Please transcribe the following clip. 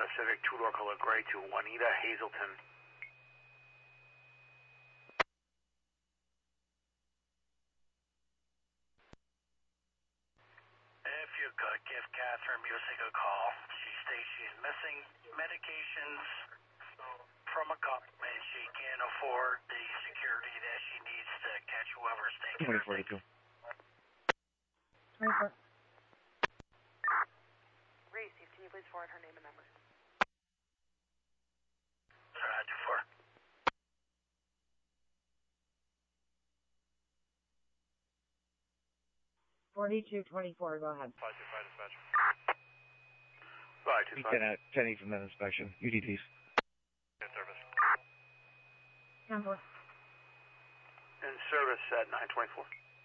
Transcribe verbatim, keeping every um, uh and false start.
Civic, two-door color gray to Juanita Hazelton. If you could give Catherine Music a call. She states she's missing medications from a cup and she can't afford the security that she needs to catch whoever's taking her. twenty forty-two. twenty-four. Reese, can you please forward her name and number? Roger, four. forty-two twenty-four, go ahead. five two five dispatch. five two five. ten eight from that inspection. U D Ts. In service. ten four. In service at nine twenty-four.